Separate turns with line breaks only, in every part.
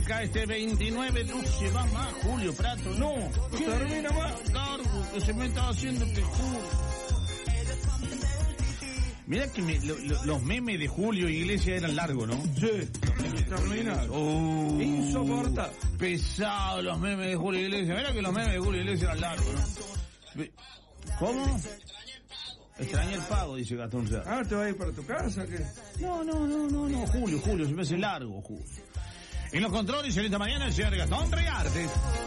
arranca este 29, no se va más Julio Prato, no termina más largo, que se me estaba haciendo pejudo. Mirá que los memes de Julio Iglesias eran largos, ¿no?
Sí, terminal. Insoportable.
Pesados los memes de Julio Iglesias. Mirá que los memes de Julio Iglesias eran largos, ¿no? ¿Cómo? Extrañé el pago, dice Gastón Serra.
Ah, ¿te vas a ir para tu casa? ¿Qué?
No, Julio, se me hace largo, Julio. En los controles, en esta mañana, el señor Gastón Reartes.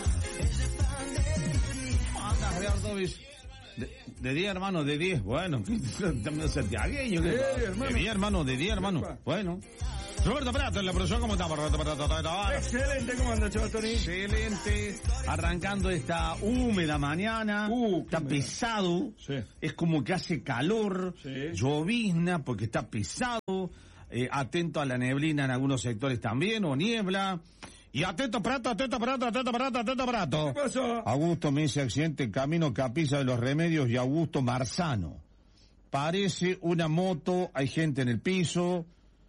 Anda, Reartes. De 10 hermanos, de 10. Bueno, también santiagueño. De 10 hermanos, de 10 hermanos. Bueno. Roberto Prato en la producción, ¿cómo estamos, Roberto Prato?
Excelente, ¿cómo anda, chaval Tony?
Excelente. Arrancando esta húmeda mañana. Está pesado.
Sí.
Es como que hace calor.
Sí.
Llovizna, porque está pesado. Atento a la neblina en algunos sectores también, o niebla. Y atento Prato.
¿Qué pasó?
Augusto me dice accidente en camino Capilla de los Remedios y Augusto Marzano. Parece una moto, hay gente en el piso.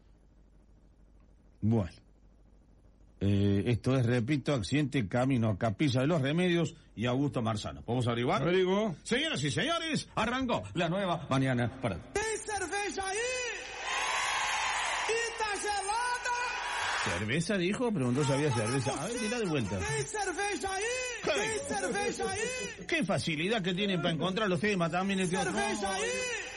Bueno. Esto es, repito, accidente en camino Capilla de los Remedios y Augusto Marzano. ¿Podemos averiguar?
Averiguo.
Señoras y señores, arrancó la nueva mañana para...
Tem cerveja aí? E tá gelada?
¿Cerveza dijo? Preguntó si había cerveza. A ver, tira de vuelta.
Tem cerveja aí?
¿Qué?
Tem cerveja aí?
Qué facilidad que tienen para encontrar los temas también el tío.
Cerveja aí?